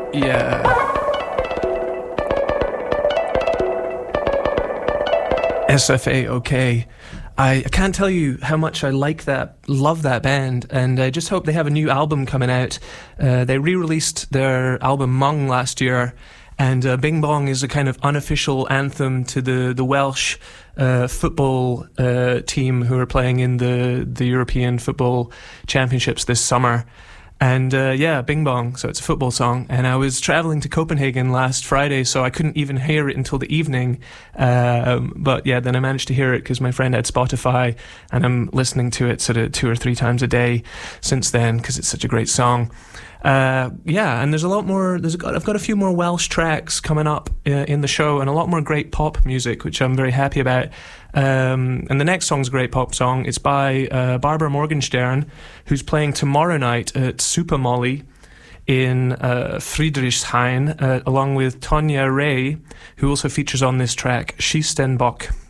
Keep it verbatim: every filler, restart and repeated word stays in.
Yeah. S F A OK. I can't tell you how much I like that, love that band, and I just hope they have a new album coming out. Uh, they re-released their album Mung last year, and uh, Bing Bong is a kind of unofficial anthem to the, the Welsh uh, football uh, team who are playing in the, the European Football Championships this summer. And uh, yeah, Bing Bong, so it's a football song. And I was traveling to Copenhagen last Friday, so I couldn't even hear it until the evening. Um, but yeah, then I managed to hear it because my friend had Spotify, and I'm listening to it sort of two or three times a day since then because it's such a great song. Uh, yeah, and there's a lot more. There's a, I've got a few more Welsh tracks coming up uh, in the show, and a lot more great pop music, which I'm very happy about. Um, and the next song's a great pop song. It's by uh, Barbara Morgenstern, who's playing tomorrow night at Super Molly in uh, Friedrichshain, uh, along with Tonya Ray, who also features on this track, Schiestenbock.